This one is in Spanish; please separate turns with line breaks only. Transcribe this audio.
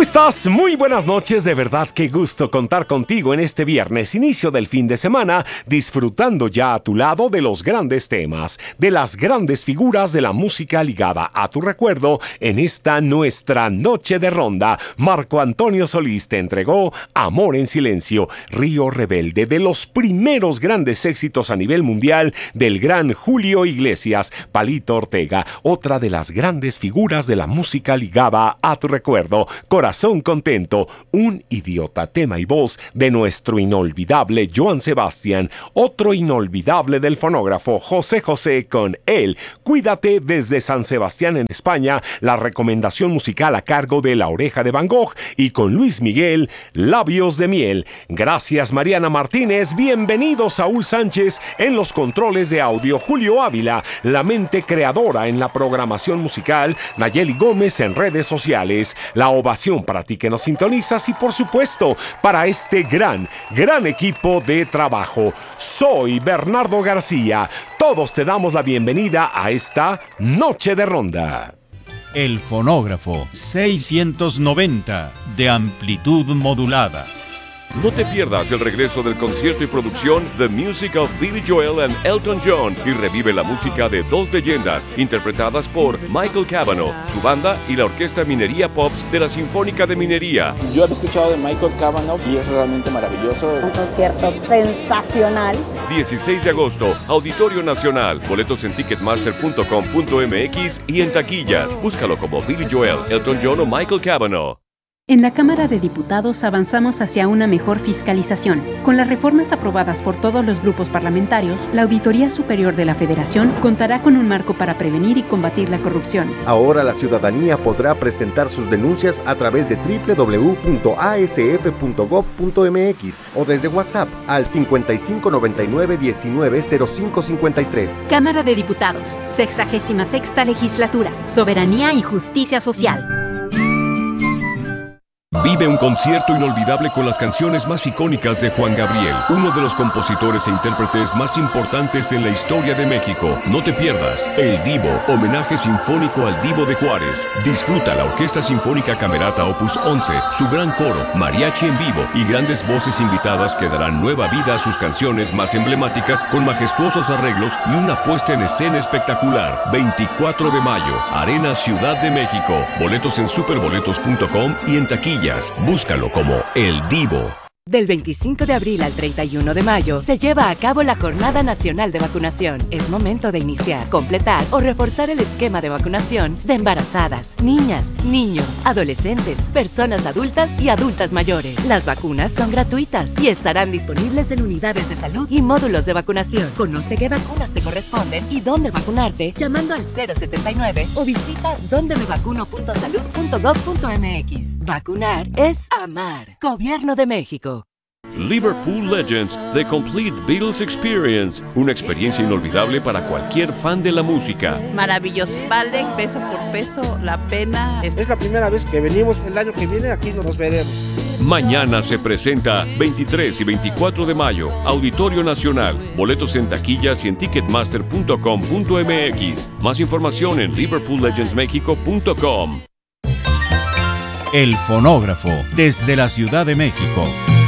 ¿Cómo estás? Muy buenas noches, de verdad qué gusto contar contigo en este viernes, inicio del fin de semana, disfrutando ya a tu lado de los grandes temas, de las grandes figuras de la música ligada a tu recuerdo en esta nuestra noche de ronda. Marco Antonio Solís te entregó Amor en Silencio, Río Rebelde, de los primeros grandes éxitos a nivel mundial del gran Julio Iglesias, Palito Ortega, otra de las grandes figuras de la música ligada a tu recuerdo. Corazón Contento, un idiota, tema y voz de nuestro inolvidable Joan Sebastián, otro inolvidable del fonógrafo José José con él. Cuídate desde San Sebastián en España, la recomendación musical a cargo de La Oreja de Van Gogh, y con Luis Miguel, Labios de Miel. Gracias Mariana Martínez, bienvenido Saúl Sánchez en los controles de audio, Julio Ávila, la mente creadora en la programación musical, Nayeli Gómez en redes sociales, la ovación para ti que nos sintonizas y por supuesto para este gran equipo de trabajo. Soy Bernardo García. Todos te damos la bienvenida a esta noche de ronda.
El fonógrafo 690 de amplitud modulada.
No te pierdas el regreso del concierto y producción The Music of Billy Joel and Elton John y revive la música de dos leyendas interpretadas por Michael Cavanaugh, su banda y la Orquesta Minería Pops de la Sinfónica de Minería.
Yo había escuchado de Michael Cavanaugh y es realmente maravilloso.
Un concierto sensacional.
16 de agosto, Auditorio Nacional. Boletos en ticketmaster.com.mx y en taquillas. Búscalo como Billy Joel, Elton John o Michael Cavanaugh.
En la Cámara de Diputados avanzamos hacia una mejor fiscalización. Con las reformas aprobadas por todos los grupos parlamentarios, la Auditoría Superior de la Federación contará con un marco para prevenir y combatir la corrupción.
Ahora la ciudadanía podrá presentar sus denuncias a través de www.asf.gov.mx o desde WhatsApp al 5599-190553.
Cámara de Diputados, 66ª Legislatura, Soberanía y Justicia Social.
Vive un concierto inolvidable con las canciones más icónicas de Juan Gabriel, uno de los compositores e intérpretes más importantes en la historia de México. No te pierdas El Divo, homenaje sinfónico al Divo de Juárez. Disfruta la Orquesta Sinfónica Camerata Opus 11, su gran coro, mariachi en vivo y grandes voces invitadas que darán nueva vida a sus canciones más emblemáticas con majestuosos arreglos y una puesta en escena espectacular. 24 de mayo, Arena Ciudad de México. Boletos en superboletos.com y en taquilla. Búscalo como El Divo.
Del 25 de abril al 31 de mayo se lleva a cabo la Jornada Nacional de Vacunación. Es momento de iniciar, completar o reforzar el esquema de vacunación de embarazadas, niñas, niños, adolescentes, personas adultas y adultas mayores. Las vacunas son gratuitas y estarán disponibles en unidades de salud y módulos de vacunación. Conoce qué vacunas te corresponden y dónde vacunarte llamando al 079 o visita dondemevacuno.salud.gov.mx. Vacunar es amar. Gobierno de México.
Liverpool Legends, The Complete Beatles Experience, una experiencia inolvidable para cualquier fan de la música.
Maravilloso, vale peso por peso la pena.
Es la primera vez que venimos, el año que viene aquí nos veremos.
Mañana se presenta 23 y 24 de mayo, Auditorio Nacional. Boletos en taquillas y en ticketmaster.com.mx. Más información en liverpoollegendsmexico.com.
El fonógrafo desde la Ciudad de México.